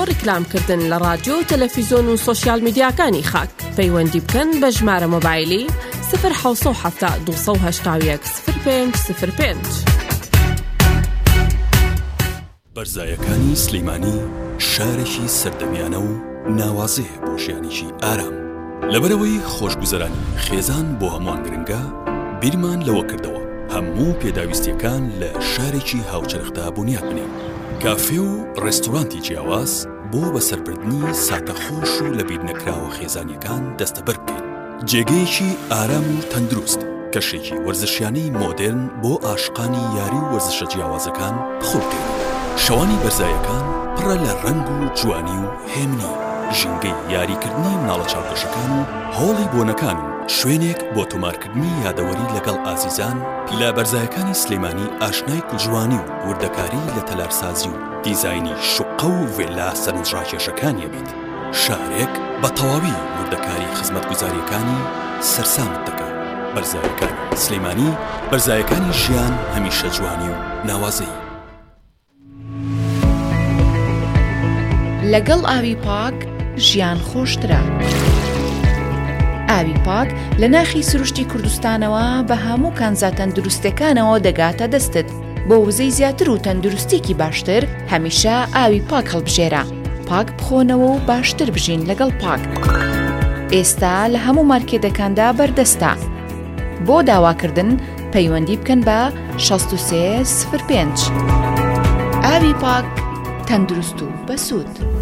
ڕیکلامکردن لە رادیۆ و تەلەڤیزۆن و سۆشیال میدیاکانی خاک. پەیوەندی بکەن بە ژمارە مۆبایلی 0770 281 0505. بەرزایەکانی سلەیمانی شارێکی سەردەمیانە و ناوازەیە بۆ ژیانێکی ئارام. لەبەرەوەی خۆشگوزەرانی خێزان بۆ هەمووان گرنگە، بیرمان لەوە کردەوە هەموو پێداویستیەکان لە شارێکی هاوچەرخدا بنیاد بنێن. کافێ و ڕێستۆرانتی جیاواز بۆ بەسەربردنی ساتەخۆش و لەبیر نەکراوە خێزانیەکان دەستەبەر بکەین. جێگەیەکی ئارام و تەندروست، کەشێکی وەرزشیانەی مۆدرن بۆ عاشقانی یاری و وەرزشە جیاوازەکان بخۆ بکەین. شەوانی بەرزایەکان پڕە لە ڕەنگ و جوانی و هێمنی، ژینگەی یاریکردنی مناڵە چاوپێشەکان و هۆڵی بۆنەکان و شوێنێک بۆ تۆمارکردنی یادەوەری لەگەڵ ئازیزان. لە بەرزایەکانی سلەیمانی ئاشنای کوژوانی و وردەکاری لە تەلارسازی و دیزاینی شوقە و ڤێلا سەرنجڕاکێشەکانیە بیت. شارێک بە تەواوی وردەکاری خزمەتگوزاریەکانی سەرسامت دەکات. بەرزایەکانی سلەیمانی، بەرزایەکانی ژیان هەمیشە جوانی و ناوازەی. لەگەڵ ئاوی پاک ژیان خۆشترە. ئاوی پاک لە ناخی سروشتی کوردستانەوە بە هەموو کانزا تەندروستەکانەوە دەگاتە دەستت. بۆ وزەی زیاتر و تەندروستێکی باشتر هەمیشە ئاوی پاک هەڵبژێرە. پاک بخۆنەوە و باشتر بژین لەگەڵ پاک. ئێستا لە هەموو مارکێتەکاندا بەردەستە. بۆ داواکردن پەیوەندی بکەن بە 6305. ئاوی پاک تەندروست و بەسوود.